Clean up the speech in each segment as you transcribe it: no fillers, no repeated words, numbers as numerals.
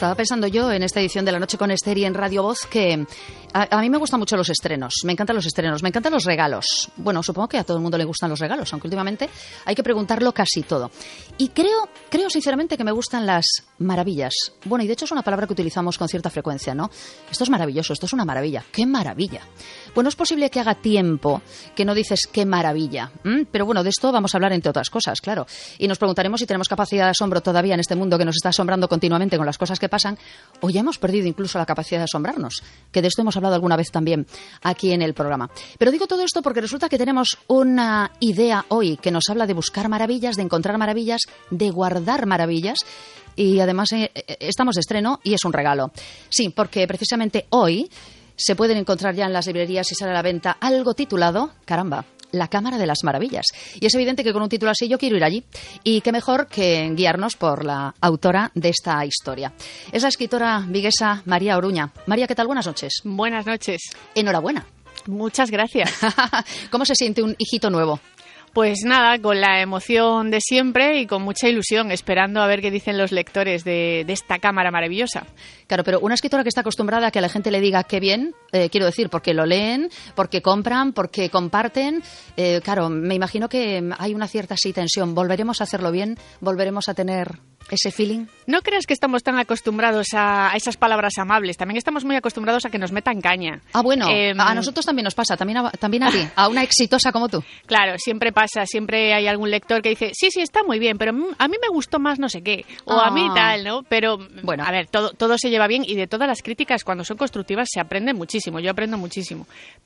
Estaba pensando yo en esta edición de La Noche con Esther y en Radio Voz que a mí me gustan mucho los estrenos, me encantan los estrenos, me encantan los regalos. Bueno, supongo que a todo el mundo le gustan los regalos, aunque últimamente hay que preguntarlo casi todo. Y creo sinceramente que me gustan las maravillas. Bueno, y de hecho es una palabra que utilizamos con cierta frecuencia, ¿no? Esto es maravilloso, esto es una maravilla. ¡Qué maravilla! Bueno, es posible que haga tiempo que no dices qué maravilla. Pero bueno, de esto vamos a hablar entre otras cosas, claro. Y nos preguntaremos si tenemos capacidad de asombro todavía en este mundo que nos está asombrando continuamente con las cosas que pasan, o ya hemos perdido incluso la capacidad de asombrarnos, que de esto hemos hablado alguna vez también aquí en el programa. Pero digo todo esto porque resulta que tenemos una idea hoy que nos habla de buscar maravillas, de encontrar maravillas, de guardar maravillas. Y además estamos de estreno y es un regalo. Sí, porque precisamente hoy se pueden encontrar ya en las librerías y sale a la venta algo titulado, caramba, La Cámara de las Maravillas. Y es evidente que con un título así yo quiero ir allí. Y qué mejor que guiarnos por la autora de esta historia. Es la escritora viguesa María Oruña. María, ¿qué tal? Buenas noches. Buenas noches. Enhorabuena. Muchas gracias. ¿Cómo se siente un hijito nuevo? Pues nada, con la emoción de siempre y con mucha ilusión, esperando a ver qué dicen los lectores de esta cámara maravillosa. Claro, pero una escritora que está acostumbrada a que la gente le diga qué bien, quiero decir, porque lo leen, porque compran, porque comparten, claro, me imagino que hay una cierta así tensión. ¿Volveremos a hacerlo bien? ¿Volveremos a tener ese feeling? No creas que estamos tan acostumbrados a esas palabras amables, también estamos muy acostumbrados a que nos metan caña. Ah, bueno, a nosotros también nos pasa, también a ti, a una exitosa como tú. Claro, siempre pasa, siempre hay algún lector que dice, sí, está muy bien, pero a mí me gustó más no sé qué, o a mí tal, ¿no? Pero, bueno, a ver, todo se lleva bien y de todas las críticas, cuando son constructivas, se aprende muchísimo, yo aprendo muchísimo.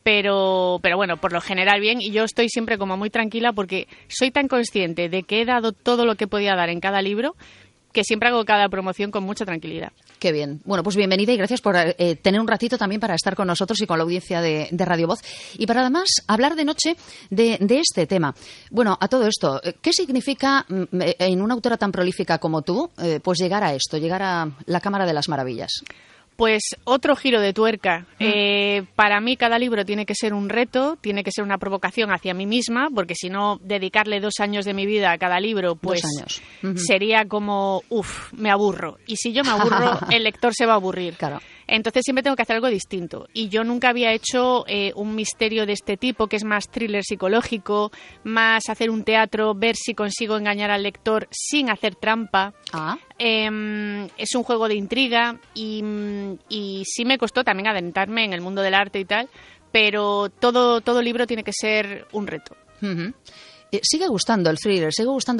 Pero bueno, por lo general bien, y yo estoy siempre como muy tranquila porque soy tan consciente de que he dado todo lo que podía dar en cada libro, que siempre hago cada promoción con mucha tranquilidad. Qué bien. Bueno, pues bienvenida y gracias por tener un ratito también para estar con nosotros y con la audiencia de Radio Voz. Y para además hablar de noche de este tema. Bueno, a todo esto, ¿qué significa en una autora tan prolífica como tú, pues llegar a esto, llegar a la Cámara de las Maravillas? Pues otro giro de tuerca. Para mí cada libro tiene que ser un reto, tiene que ser una provocación hacia mí misma, porque si no, dedicarle 2 años de mi vida a cada libro, pues sería como, me aburro. Y si yo me aburro, el lector se va a aburrir. Claro. Entonces siempre tengo que hacer algo distinto. Y yo nunca había hecho un misterio de este tipo, que es más thriller psicológico, más hacer un teatro, ver si consigo engañar al lector sin hacer trampa. Es un juego de intriga y sí me costó también adentrarme en el mundo del arte y tal, pero todo libro tiene que ser un reto. Sigue gustando el thriller, sigue gustando